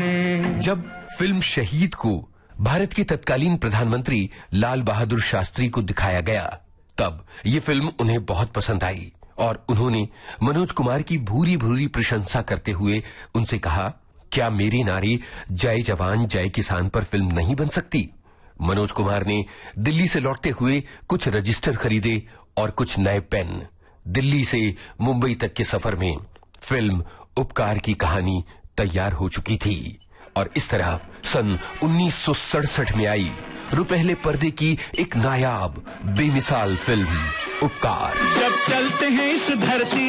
जब फिल्म शहीद को भारत के तत्कालीन प्रधानमंत्री लाल बहादुर शास्त्री को दिखाया गया, तब ये फिल्म उन्हें बहुत पसंद आई और उन्होंने मनोज कुमार की भूरी भूरी प्रशंसा करते हुए उनसे कहा, क्या मेरी नारी जय जवान जय किसान पर फिल्म नहीं बन सकती? मनोज कुमार ने दिल्ली से लौटते हुए कुछ रजिस्टर खरीदे और कुछ नए पेन। दिल्ली से मुंबई तक के सफर में फिल्म उपकार की कहानी तैयार हो चुकी थी और इस तरह सन 1967 में आई रुपहले पर्दे की एक नायाब बेमिसाल फिल्म उपकार। जब चलते हैं इस धरती